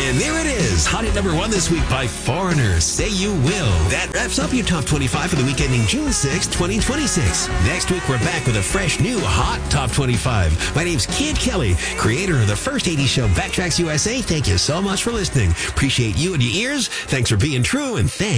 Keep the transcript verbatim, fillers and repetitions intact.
And there it is. Hot hit number one this week by Foreigner, Say You Will. That wraps up your Top twenty-five for the week ending June sixth, twenty twenty-six. Next week, we're back with a fresh new hot Top twenty-five. My name's Kid Kelly, creator of the first eighties show Backtracks U S A. Thank you so much for listening. Appreciate you and your ears. Thanks for being true, and thanks